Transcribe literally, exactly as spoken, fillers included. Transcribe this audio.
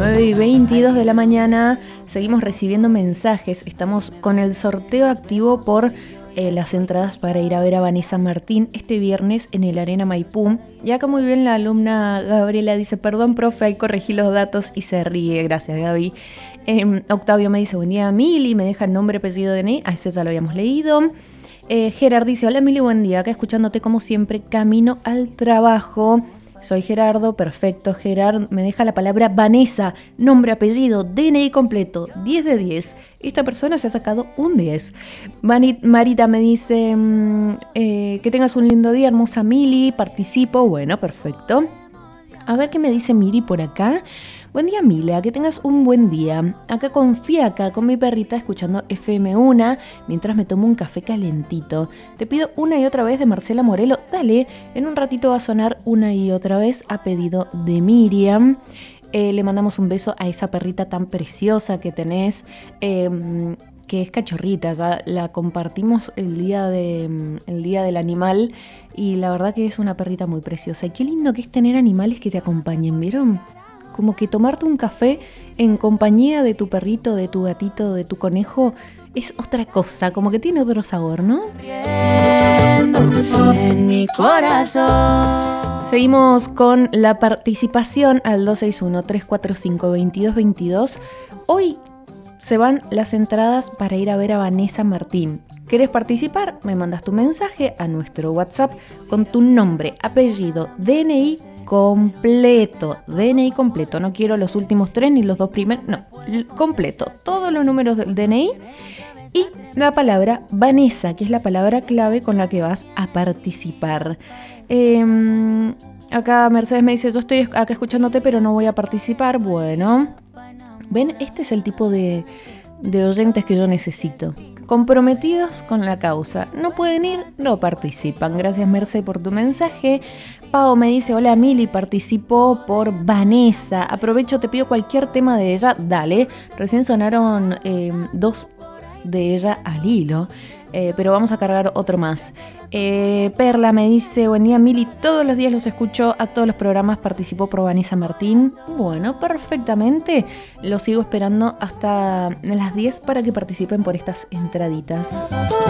nueve y veintidós de la mañana. Seguimos recibiendo mensajes. Estamos con el sorteo activo por eh, las entradas para ir a ver a Vanessa Martín este viernes en el Arena Maipú. Y acá muy bien la alumna Gabriela dice: perdón, profe, ahí corregí los datos, y se ríe. Gracias, Gaby. Eh, Octavio me dice: buen día, Mili. Me deja el nombre, apellido, D N I. Ah, eso ya lo habíamos leído. Eh, Gerard dice: hola, Mili, buen día. Acá escuchándote como siempre, camino al trabajo. Soy Gerardo, perfecto, Gerard. Me deja la palabra Vanessa, nombre, apellido, D N I completo, diez de diez. Esta persona se ha sacado un diez. Manit, Marita me dice: mmm, eh, que tengas un lindo día, hermosa Mili, participo. Bueno, perfecto. A ver qué me dice Miri por acá. Buen día, Mila, que tengas un buen día. Acá con Fiaca, con mi perrita, escuchando F M uno, mientras me tomo un café calentito. Te pido una y otra vez de Marcela Morelo. Dale, en un ratito va a sonar una y otra vez a pedido de Miriam. Eh, le mandamos un beso a esa perrita tan preciosa que tenés, eh, que es cachorrita. Ya la compartimos el día, de, el día del animal, y la verdad que es una perrita muy preciosa. Y qué lindo que es tener animales que te acompañen, ¿vieron? Como que tomarte un café en compañía de tu perrito, de tu gatito, de tu conejo, es otra cosa, como que tiene otro sabor, ¿no? En mi corazón. Seguimos con la participación al dos seis uno, tres cuatro cinco, dos dos dos dos. Hoy se van las entradas para ir a ver a Vanessa Martín. ¿Querés participar? Me mandas tu mensaje a nuestro WhatsApp con tu nombre, apellido, D N I completo, D N I completo, no quiero los últimos tres ni los dos primeros, no, completo, todos los números del D N I y la palabra Vanessa, que es la palabra clave con la que vas a participar. Eh, acá Mercedes me dice: yo estoy acá escuchándote pero no voy a participar. Bueno, ven, este es el tipo de, de oyentes que yo necesito. Comprometidos con la causa. No pueden ir, no participan. Gracias, Merce, por tu mensaje. Pau me dice: hola, Mili, participo por Vanessa. Aprovecho, te pido cualquier tema de ella. Dale. Recién sonaron eh, dos de ella al hilo, eh, pero vamos a cargar otro más. Eh, Perla me dice: buen día, Mili, todos los días los escucho, a todos los programas participó por Vanessa Martín. Bueno, perfectamente. Los sigo esperando hasta las diez para que participen por estas entraditas.